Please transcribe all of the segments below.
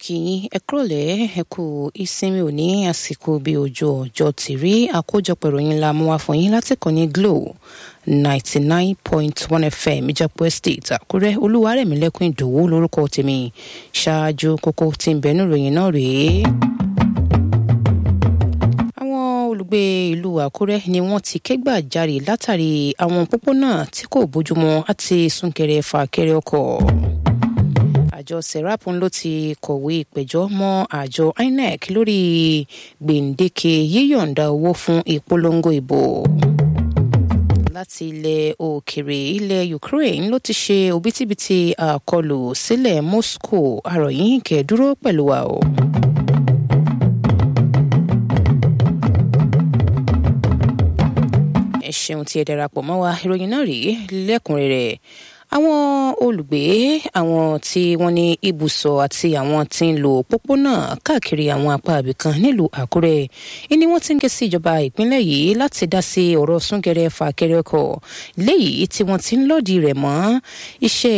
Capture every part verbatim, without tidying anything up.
kí ẹ kúrọ̀lẹ́ ẹ kú ìsinmi òní àsìkò bí ojú ọjọ́ ti rí àkójọpọ̀ ìròyìn la mú wá fún yín láti kàn ní Glo ninety nine point one F M Ìjàpọ̀ Estate Àkúrẹ́. Olúwarẹ̀mílẹ́kùn Ìdòwú lórúkọ tèmi. Ṣáájú kókó tí ń bẹnu ìròyìn náà rèé. Àwọn olùgbé ìlú Àkúrẹ́ ni wọ́n ti kẹ́gbàjarè látàrí àwọn òpópónà tí kò bójúmu àti súnkẹrẹ fàkẹrẹ ọkọ̀. Àjọ serap ló ti kọ̀wé ìpẹ̀jọ́ mọ́ àjọ I N E C lórí gbèǹdéke yíyọ̀ǹda owó fún ìpolongo ìbò. Láti ilẹ̀ òkèrè, ilẹ̀ Ukraine ló ti ṣe òbítíbitì àkọlù sílẹ̀ Moscow. Àròyìn kẹ́ẹ̀dúró pẹ̀lú wa o. Ẹ ṣeun tí ẹ darapọ̀ mọ́ wa. Ìròyìn náà rèé lẹ́kùnrẹ́rẹ́. Àwọn olùgbé, àwọn tí wọ́n ní ibùsọ̀ àti àwọn tí ń lo òpópónà káàkiri àwọn apá ibìkan nílùú Àkúrẹ́ ni wọ́n ti ń ké sí ìjọba ìpínlẹ̀ yìí láti dá sí ọ̀rọ̀ súnkẹrẹ fàkẹrẹ ọkọ̀ léyìí tí wọ́n ti ń lòdì rẹ̀ mọ́ iṣẹ́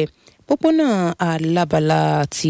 pópónà alábala ti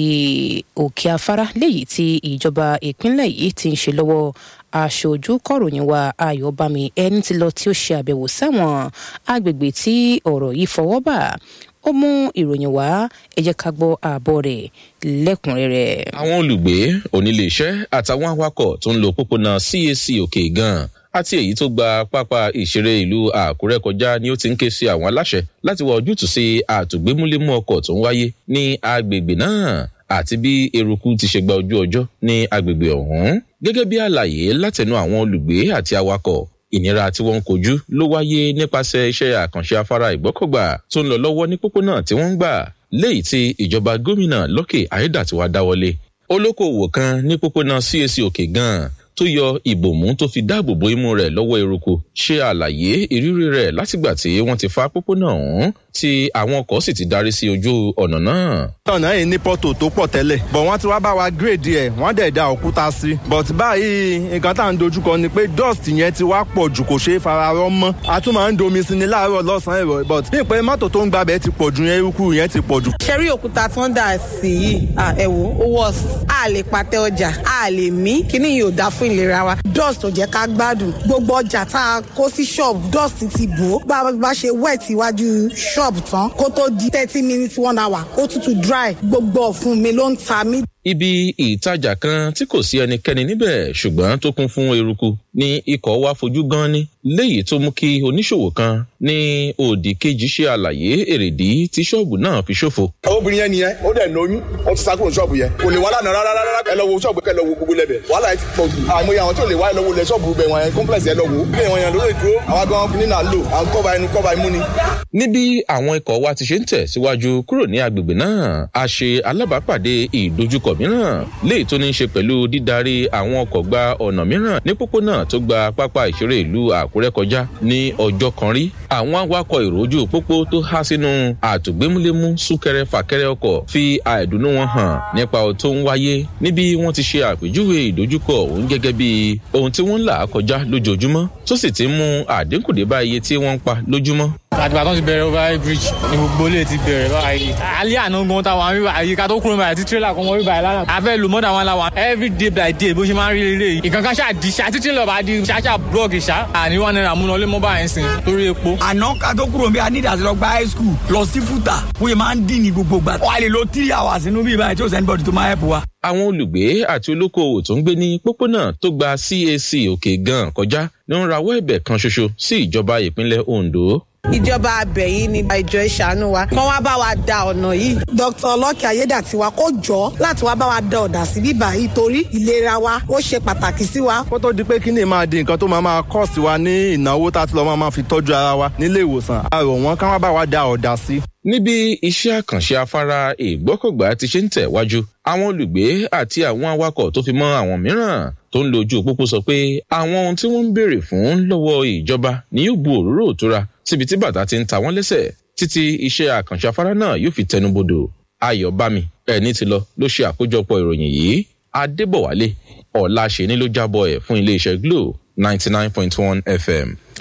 òkè afárá léyìí tí ìjọba ìpínlẹ̀ yìí ti ń ṣe lọ́wọ́. Aṣojú kọ̀ròyìn wa Ayọ̀bámi ẹni tí lọ tí ó ṣe àbẹ̀wò sáwọn agbègbè tí ọ̀rọ̀ yìí fọwọ́ bà. Ó mú ìròyìn wá, ẹ jẹ́ ká gbọ́ ààbọ̀ rẹ̀ lẹ́kùnrẹ́rẹ́. Àwọn olùgbé, oníléeṣẹ́ àtàwọn awakọ̀ tó ń lo pópónà C A C Òkè Gan àti èyí tó gba pápá ìṣeré ìlú Àkúrẹ́ kọjá ni ó ti ń ké sí àwọn aláṣẹ láti wá ojútùú sí àtògbémúlémú ọkọ̀ tó ń wáyé ní agbègbè náà àti bí eruku ti ṣe gba ojú ọjọ́ ní agbègbè ọ̀hún. Gẹ́gẹ́ bí àlàyé látẹnu àwọn olùgbé àti awakọ̀, ìnira tí wọ́n ń kojú ló wáyé nípasẹ̀ iṣẹ́ àkànṣe afárá ìgbọ́kọ̀gbà tó ń lọ lọ́wọ́ ní pópónà tí wọ́n ń gbà léyìí tí ìjọba gómìnà Lókè Ayédàtiwá dáwọ́lé. Olókoòwò kan ní pópónà C A C Òkè Gan tó yọ ìbòmú tó fi dáàbò bo imú rẹ̀ lọ́wọ́ eruku ṣe àlàyé ìrírí rẹ̀ látìgbà tí wọ́n ti fa pópónà ọ̀hún tí àwọn ọkọ̀ sì ti darí sí ojú ọ̀nà náà. ọ̀nà yìí ní pọ́tò tó pọ̀ tẹ́lẹ̀ bọ̀ wọ́n ti wá bá wa gírèdì ẹ̀ wọ́n dẹ̀ da òkúta sí. but báyìí nǹkan tá à ń dojúkọ ni pé dust yẹn ti wá pọ̀ jù kò ṣeé fararọ́ mọ́. a tún máa ń domi sí ni láàárọ̀ lọ́sàn-án ẹ̀rọ but bí ìpè mọ́tò tó ń gbabẹ̀ ti pọ̀ jù yẹn eruku yẹn ti pọ̀ jù. ṣẹ́rí òkúta tí wọ́n dà sí yìí ẹ wò ó wọ́ọ̀sì a lè patẹ ọjà a lè mí kíní yìí ò dáa fún ìlera wa. dust ò jẹ́ ká gbádùn gbogbo ọjà tá a kó sí shop dust ti bò ó bá a bá ṣe wet iwájú shop tán kó tó di thirty minutes one hour ó tútù dry gbogbo ọ̀fun mi ló ń ta mí. Ibi ìtajà kan tí kò sí ẹnikẹ́ni níbẹ̀ ṣùgbọ́n tó kún fún eruku ni ikọ̀ wa fojú gan ni léyìí tó mú kí oníṣòwò kan ní òdì kejì ṣe àlàyé èrèdí tí ṣọ́ọ̀bù náà fi ṣòfò. obìnrin yẹn nìyẹn ó dẹ̀ lóyún ó ti sá kúrò ṣọ́ọ̀bù yẹn kò lè wá lánàá rárá rárá ẹ lọ wo ṣọ́ọ̀bù kẹ lọ wo gbogbo lẹ́bẹ̀ wàhálà ẹ ti pọ̀ jù àìmọye àwọn tí ò lè wá ẹ lọ wo lẹ ṣọ́ọ̀bù bẹ̀ wọ̀nyẹn complex ẹ lọ wo bí wọn yẹn lórí ìdúró àwa gan kìíní náà lò à ń kọ́ba ẹnu kọ́ba imú ni. Níbi àwọn ikọ̀ wa ti ṣe ń tẹ̀ síwájú kúrò ní agbègbè náà a ṣe alábàápàdé ìdojúkọ mìíràn léyìí tó ní í ṣe pẹ̀lú dídarí àwọn ọkọ̀ gba ọ̀nà mìíràn ní pópónà tó gba pápá ìṣeré ìlú Àkúrẹ́ kọjá ní ọjọ́ kan rí. Àwọn awakọ̀ ìrójú pópó tó há sínú àtògbémúlémú súnkẹrẹ fàkẹrẹ ọkọ̀ fi àìdùnnú wọn hàn nípa ohun tó ń wáyé níbi wọ́n ti ṣe àpèjúwe ìdojúkọ òun gẹ́gẹ́ bí ohun tí wọ́n ń là kọjá lójoojúmọ́ tó sì ti mú àdínkù dé bá iye tí wọ́n ń pa lójúmọ́. Àtìgbà tó ti bẹ̀rẹ̀ over bridge ni gbogbo ilé ti bẹ̀rẹ̀ báyìí. Alẹ́ àná gan táwọn àríwá àyíká tó kúrò báyìí tí tírélà kan wọ́n rí báyìí lánàá. A fẹ́ lu mọ́dà wọn láwọn every day by day bó ṣe máa ń rí ilé yìí. Ìkankan ṣáà di ṣáà títí lọ́ọ́ bá di ṣáṣá blọọ̀gì ṣá. Àní wọn náírà múná lé mọ́ báyìí sìn lórí epo. Àná ká tó kúrò bí a ní ìdásílọ gba high school lọ sí fúta wọ́n yẹn máa ń dín ní gbogbo gbà. Wọ́n á lè lo three hours nínú bí ìbáyìí tí ó sẹ́ni bọ́ọ̀dì tó máa help wa. Àwọn olùgbé àti olókoòwò tó ń gbé ní pópónà tó gba C A C Òkè Gan kọjá ní ń rawọ́ ẹ̀bẹ̀ kan ṣoṣo sí ìjọba ìpínlẹ̀ Ondo. Ìjọba abẹ yìí ni ìjọ ìṣàánú wa kán wá bá wa da ọ̀nà yìí. Dr Lọ́kì Ayédàtiwá kó jọ láti wá bá wa da ọ̀dà sí bíbá yìí torí ìlera wa ó ṣe pàtàkì sí wa. kó tó di pé kí ni máa di nǹkan tó máa máa kọ́ sí wa ní ìnáwó tá a ti lọ́ máa fi tọ́jú ara wa nílé ìwòsàn a rọ̀ wọ́n ká wá bá wa da ọ̀dà sí. Níbi iṣẹ́ àkànṣe afárá ìgbọ́kọ̀gbà ti ṣe ń tẹ̀ wájú, àwọn olùgbé àti àwọn awakọ̀ tó fi mọ́ àwọn mìíràn tó ń lo ojú pópó sọ pé àwọn ohun tí wọ́n ń béèrè fún lọ́wọ́ ìjọba ni yóò bu òróró òtura síbi tí bàtà ti ń ta wọ́n lẹ́sẹ̀ títí iṣẹ́ àkànṣe afárá náà yóò fi tẹnubodò. Ayọ̀bámi ẹni tí lọ ló ṣe àkójọpọ̀ ìròyìn yìí. Adébọ̀wálé Ọláṣẹ́ni ló jábọ̀ ẹ̀ fún iléeṣẹ́ Glo ninety nine point one F M.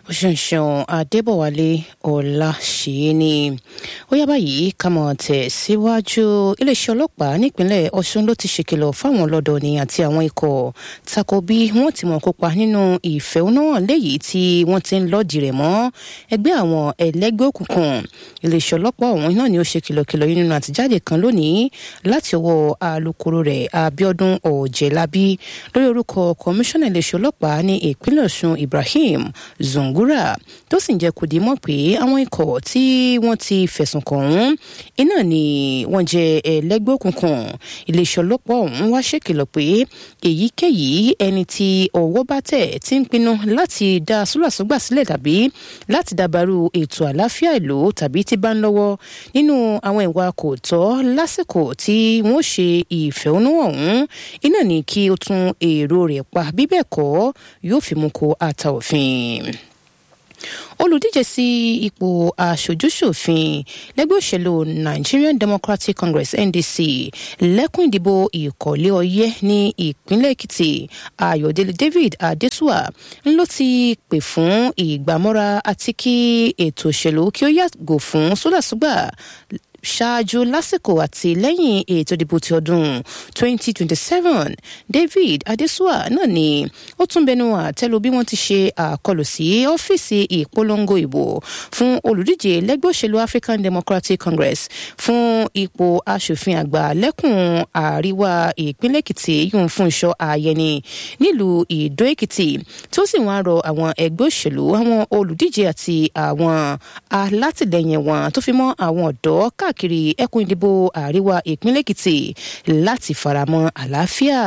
ó ṣe ń ṣeun adébọ̀wálé ọláṣẹ́ni ó yá báyìí ká mọ̀ tẹ̀ síwájú iléeṣẹ́ ọlọ́pàá nípínlẹ̀ ọ̀ṣun ló ti ṣèkìlọ̀ fáwọn ọlọ́dọ̀ọ́ni àti àwọn ikọ̀ tako bí wọ́n ti mọ̀ kópa nínú ìfẹ̀hónúhàn léyìí tí wọ́n ti ń lọ́ọ̀dì rẹ̀ mọ́ ẹgbẹ́ àwọn ẹlẹ́gbẹ́ òkùnkùn iléeṣẹ́ ọlọ́pàá ọ̀hún náà ni ó ṣe kìlọ̀kìlọ̀ yìí nínú àtijáde kan lónìí láti ọwọ́ alukoro rẹ̀ abíọ́dún ọ̀jẹ̀lábí lórí orúkọ kọmíṣánná iléeṣẹ́ ọlọ́pàá ní ìpínlẹ̀ ọ̀ṣun ibrahim zungura tó sì ń jẹ́ kó di mọ̀ pé àwọn ikọ̀ tí wọ́n ti fẹ̀sùn kàn ọ̀hún iná ni wọ́n jẹ́ ẹlẹ́gbẹ́ òkùnkùn iléeṣẹ́ ọlọ́pàá ọ̀hún wá ṣèkìlọ̀ pé èyíkéyìí ẹni tí ọwọ́ bá tẹ̀ tí ń pinnu láti dá súlàsúgbà sílẹ̀ tàbí láti dàbàrú ètò àlàáfíà ìlú tàbí tí bá ń lọ́wọ́ nínú àwọn ìwà kò tọ́ lásìkò tí wọ́n ṣe ìfẹ̀hónúhàn ọ̀hún iná ni kí ó tún èrò rẹ̀ pa bí bẹ́ẹ̀ kọ́ yóò fi mú kó ata òfin olùdíje sí ipò aṣojúṣòfin lẹ́gbẹ́ òṣèlú Nigerian Democratic Congress N D C lẹ́kùn ìdìbò ìkọ̀lé ọyẹ́ ní ìpínlẹ̀ Èkìtì Ayọ̀délé David Adesua ló ti pè fún ìgbàmọ́ra àti kí ètò òṣèlú kí ó yàgò fún sólàsúgbà ṣáájú lásìkò àti lẹ́yìn ètò ìdìbò ti ọdún twenty twenty-seven David Adesua náà ni ó tún bẹnu àtẹ́lu bí wọ́n ti ṣe àkọlù sí ọ́fíìsì ìpolongo ìbò fún olùdíje lẹ́gbẹ́ òṣèlú African Democratic Congress fún ipò aṣòfin àgbà lẹ́kùn àríwá ìpínlẹ̀ Èkìtì yún fún iṣọ́ Ayẹni nílùú Ìdó Èkìtì tí ó sì wá rọ àwọn ẹgbẹ́ òṣèlú àwọn olùdíje àti àwọn alátìlẹyìn wọn tó fi mọ́ àwọn ọ̀dọ́ káàkiri káàkiri ẹkùn ìdìbò àríwá ìpínlẹ̀ Èkìtì láti faramọ́ àlàáfíà.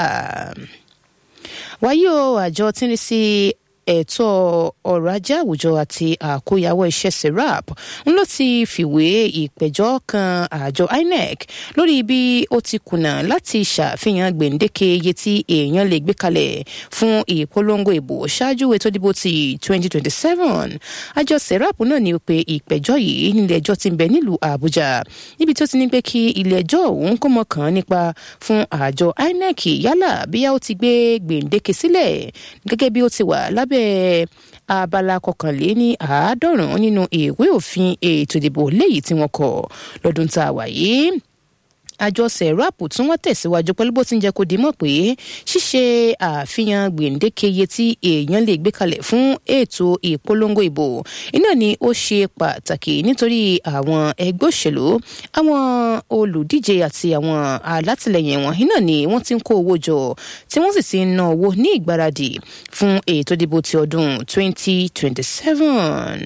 wáyé o àjọ tí ń rí sí ẹ̀tọ́ ọrọ̀ ajé àwùjọ àti àkóyawọ́ iṣẹ́ serap ń ló ti fìwé ìpẹ̀jọ́ kan àjọ I N E C lórí bí ó ti kùnà láti ṣàfihàn gbèǹdéke iye tí èèyàn lè gbé kalẹ̀ fún ìpolongo ìbò ṣáájú ètò ìdìbò ti twenty twenty-seven àjọ serap náà ní pé ìpẹ̀jọ́ yìí nílé ẹjọ́ tí ń bẹ nílùú Àbújá níbi tó ti ní pé kí ilé ẹjọ́ òun kó mọ̀ kàn nípa fún àjọ I N E C yálà bí a ó ti gbé gbèǹdéke sílẹ̀ gẹ́gẹ́ bí ó ti wà lábẹ́ abala kọkànléní àádọ́rùn nínú ìwé òfin ètò ìdìbò léyìí tí wọ́n kọ lọ́dún tá a wà yìí. àjọ serap tún wọ́n tẹ̀síwájú pẹ̀lú bó ti ń jẹ́ kó di mọ̀ pé ṣíṣe àfihàn gbèǹdéke iye tí èèyàn lè gbé kalẹ̀ fún ètò ìpolongo ìbò iná ni ó ṣe pàtàkì nítorí àwọn ẹgbẹ́ òṣèlú àwọn olùdíje àti àwọn alátìlẹyìn wọn iná ni wọ́n ti ń kó owó jọ tí wọ́n sì ti ń ná owó ní ìgbáradì fún ètò ìdìbò ti ọdún twenty twenty-seven.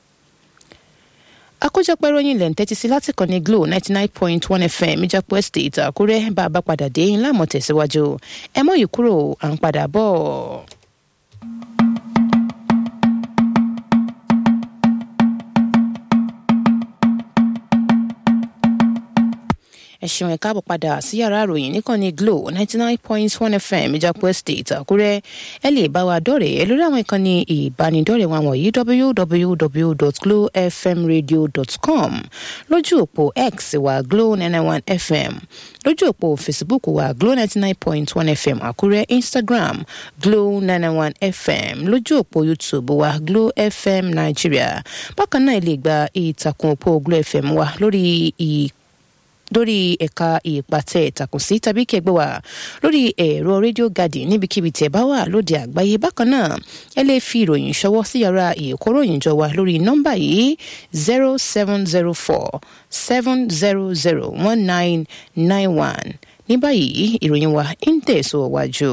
àkójọpọ̀ ìròyìn ilẹ̀ ń tẹ́tí sí láti kàn ní Glo ninety nine point one F M Ìjàpọ̀ Estate Àkúrẹ́ bá a bá padà dé ńlá mọ̀ tẹ̀síwájú ẹ mọ̀ yìí kúrò à ń padà bọ̀. ẹ ṣeun ẹ káàbọ̀ padà sí yàrá ìròyìn níkànnì Glo ninety nine point one F M Ìjàpọ̀ Estate Àkúrẹ́ ẹ lè bá wa dọ̀rẹ́ lórí àwọn ìkànnì ìbánidọ́rẹ̀ẹ́ wọn wọ̀nyí w w w dot glo f m radio dot com lójú òpó X wa Glo nine nine one F M lójú òpó Facebook wa Glo ninety nine point one F M Àkúrẹ́ Instagram Glo nine nine one F M lójú òpó YouTube wa Glo F M Nigeria bákan náà ẹ lè gba ìtàkùn òpó Glo F M wa lórí ì lórí ẹ̀ka ìpàtẹ ìtàkùn sí tàbí kẹgbẹ́ wa lórí ẹ̀rọ rédíò Garden níbikíbi tẹ̀ bá wà lóde àgbáyé bákan náà ẹ lè fi ìròyìn ṣọwọ́ sí yàrá ìkóròyìn jọ wa lórí nọ́mbà yìí zero seven zero four seven zero zero one nine nine one ní báyìí ìròyìn wa ń tẹ̀síwájú.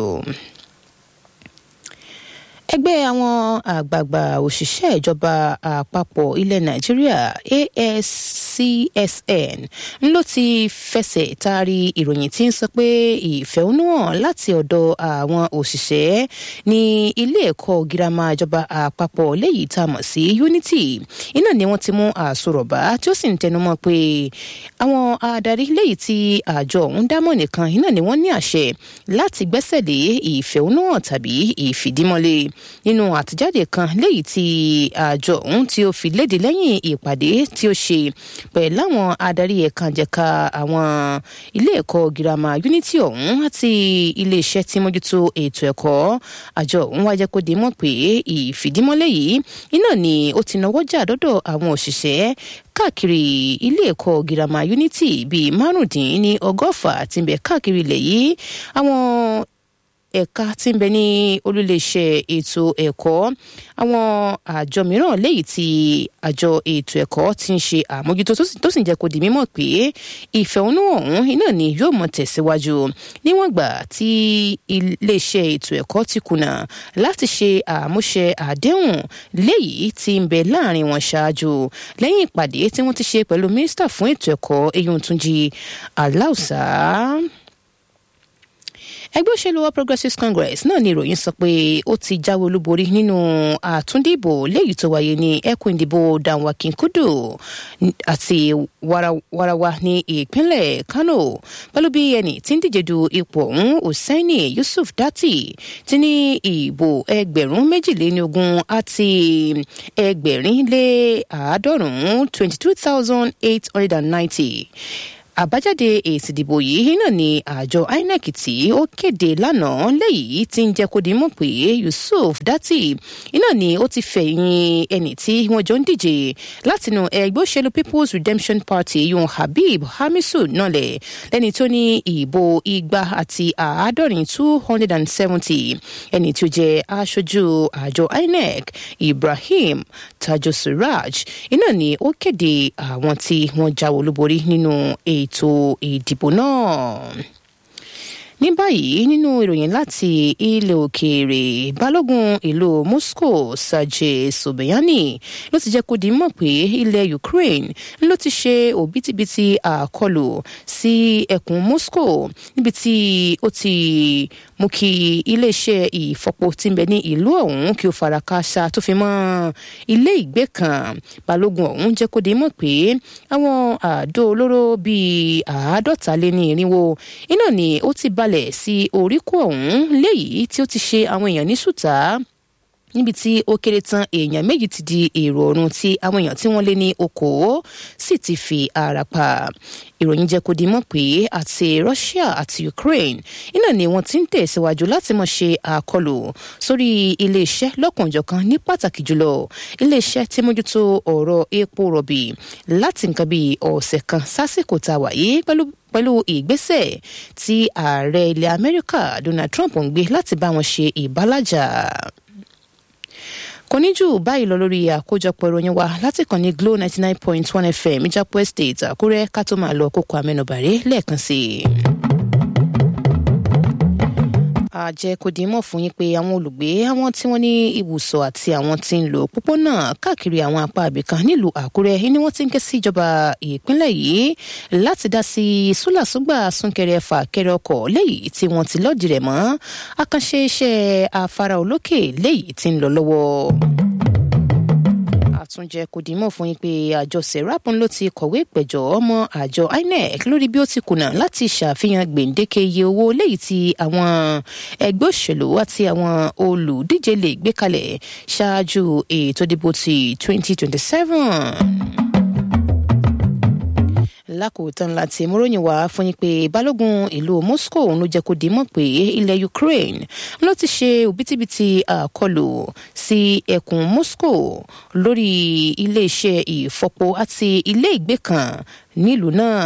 ẹgbẹ́ àwọn àgbààgbà òṣìṣẹ́ ìjọba àpapọ̀ ilẹ̀ Nàìjíríà A S C S N ń ló ti fẹsẹ̀ taari ìròyìn tí ń sọ pé ìfẹ̀hónúhàn láti ọ̀dọ̀ àwọn òṣìṣẹ́ ní ilé ẹ̀kọ́ girama ìjọba àpapọ̀ léyìí tá a mọ̀ sí Unity iná ni wọ́n ti mú àsọ̀rọ̀bá tí ó sì ń tẹnumọ́ pé àwọn adarí léyìí tí àjọ ọ̀hún dámọ̀ nìkan iná ni wọ́n ní àṣẹ láti gbẹ́sẹ̀ lé ìfẹ̀hónúhàn tàbí ìfìdímọ́lé nínú àtẹ̀jáde kan léyìí tí àjọ ọ̀hún tí ó fi léde lẹ́yìn ìpàdé tí ó ṣe pẹ̀lú àwọn adarí ẹ̀ka jẹ̀ka àwọn ilé ẹ̀kọ́ girama Unity ọ̀hún àti iléeṣẹ́ tí mójútó ètò ẹ̀kọ́. Àjọ ọ̀hún wá jẹ́ kó di mọ̀ pé ìfìdímọ́lẹ̀ yìí iná ni ó ti nawọ́ jà dọ́dọ̀ àwọn òṣìṣẹ́ káàkiri ilé ẹ̀kọ́ girama Unity bíi márùndín ní ọgọ́fà tí ń bẹ káàkiri ilẹ̀ yìí. Àwọn ẹ̀ka tí ń bẹ ní olúléeṣẹ́ ètò ẹ̀kọ́, àwọn àjọ mìíràn léyìí tí àjọ ètò ẹ̀kọ́ ti ń ṣe àmójútó tó sì ń jẹ́ kó di mímọ̀ pé ìfẹ̀hónúhàn ọ̀hún iná ni yóò mọ̀ tẹ̀síwájú níwọ̀n gbà tí iléeṣẹ́ ètò ẹ̀kọ́ ti kùnà láti ṣe àmúṣe àdéhùn léyìí tí ń bẹ láàrin wọn ṣáájú lẹ́yìn ìpàdé tí wọ́n ti ṣe pẹ̀lú mínísítà fún ètò ẹ̀kọ́ Eyíntúnjí Aláùsá. Ẹgbẹ́ òṣèlú All Progressives Congress náà ni ìròyìn sọ pé ó ti jáwé olúborí nínú àtúndìbò léyìí tó wáyé ní ẹkùn ìdìbò Danwakin-Kudu àti Warawa ní ìpínlẹ̀ Kano pẹ̀lú bí ẹni tí ń díje du ipò ọ̀hún Hussaini Yusuf Datti ti ní ìbò ẹgbẹ̀rún méjìlélógún àti ẹgbẹ̀rin lé àádọ́rùn-ún twenty two thousand eight hundred and ninety. Àbájáde èsì ìdìbò yìí náà ni àjọ I N E C tí ó kéde lánàá léyìí tí ń jẹ́ kó di mọ̀ pé Yusuf Datti iná ni ó ti fẹ̀yìn ẹni tí wọ́n jọ ń díje látinú ẹgbẹ́ òṣèlú People's Redemption Party yun Habib Hamisu nọlẹ̀ lẹ́ni tó ní ìbò igba àti àádọ́rin two hundred and seventy. Ẹni tí ó jẹ́ aṣojú àjọ I N E C Ibrahim Tajosuraj iná ni ó kéde àwọn tí wọ́n jáwé olúborí nínú ètò ìdìbò náà. Ní báyìí nínú ìròyìn láti ilẹ̀ òkèèrè, balógun ìlú Moscow Sergei Sobyanin ló ti jẹ́ kó di mọ̀ pé ilẹ̀ Ukraine ló ti ṣe òbítíbitì àkọlù sí ẹkùn Moscow níbi tí ó ti mú kí iléeṣẹ́ ìfọpo tí ń bẹ ní ìlú ọ̀hún kí ó fara kááṣá tó fi mọ́ ilé ìgbé kan. Balógun ọ̀hún jẹ́ kó di mọ̀ pé àwọn àdó olóró bíi àádọ́ta lé ní irinwó iná ni ó ti balẹ̀ sí oríkó ọ̀hún léyìí tí ó ti ṣe àwọn èèyàn ní ṣùtá níbi tí ó kéré tán èèyàn méjì ti di èrò ọ̀run tí àwọn èèyàn tí wọ́n lé ní okòó sì ti fi ara pa. Ìròyìn jẹ́ kó di mọ̀ pé àti Russia àti Ukraine iná ni wọ́n ti ń tẹ̀síwájú láti máa ṣe àkọlù sórí iléeṣẹ́ lọ́kànjọ̀kan ní pàtàkì jùlọ iléeṣẹ́ tí mójútó ọ̀rọ̀ epo rọ̀bì láti nǹkan bíi ọ̀sẹ̀ kan sásìkò tá a wà yìí pẹ̀lú pẹ̀lú ìgbésẹ̀ tí ààrẹ ilẹ̀ Amẹ́ríkà Donald Trump ń gbé láti bá wọn ṣe ìbálàjà. Kò ní jù báyìí lọ lórí àkójọpọ̀ ìròyìn wa láti kàn ní Glo ninety nine point one F M Ìjàpọ̀ Estate Àkúrẹ́ ká tó máa lọ kókó amẹ́nubàrẹ́ lẹ́ẹ̀kan sí i. Àjẹ́ kò dín mọ̀ fún yín pé àwọn olùgbé àwọn tí wọ́n ní ibùsọ̀ àti àwọn tí ń lo òpópónà káàkiri àwọn apá ibìkan nílùú Àkúrẹ́ ni wọ́n ti ń ké sí ìjọba ìpínlẹ̀ yìí láti dá sí súlàsúgbà súnkẹrẹ fàkẹrẹ ọkọ̀ léyìí tí wọ́n ti lọ́ọ̀dì rẹ̀ mọ́ àkànṣe iṣẹ́ afárá olókè léyìí tí ń lọ lọ́wọ́. Àtúnjẹ kò dín mọ̀ fún yín pé àjọ serap ló ti kọ̀wé ìpẹ̀jọ́ ọmọ àjọ I N E C lórí bí ó ti kùnà láti ṣàfihàn gbèǹdéke iye owó léyìí tí àwọn ẹgbẹ́ òṣèlú àti àwọn olùdíje lè gbé kalẹ̀ ṣáájú ètò ìdìbò ti twenty twenty-seven. Lákòótán láti múròyìn wá fún yín pé balógun ìlú Moscow ló jẹ́ kó di mọ̀ pé ilẹ̀ Ukraine ló ti ṣe òbítíbitì àkọlù sí ẹkùn Moscow lórí iléeṣẹ́ ìfọpo àti ilé ìgbé kan nílùú náà.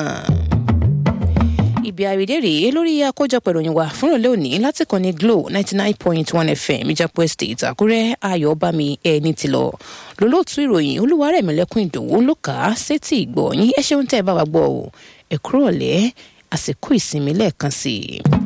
Ibi àrídé rèé lórí àkójọpọ̀ ìròyìn wa fún ìrọ̀lẹ́ òní láti kàn ní Glo ninety nine point one F M Ìjàpọ̀ Estate Àkúrẹ́. Ayọ̀bámi ẹni tí lọ lólóòtú ìròyìn Olúwarẹ̀mílẹ́kùn Ìdòwú ló kà á sétí ìgbọ̀nyín. Ẹ ṣeun tẹ́ ẹ bá wa gbọ́ ọ ẹ kúrò lẹ́ àsìkò ìsinmi lẹ́ẹ̀kan sí i.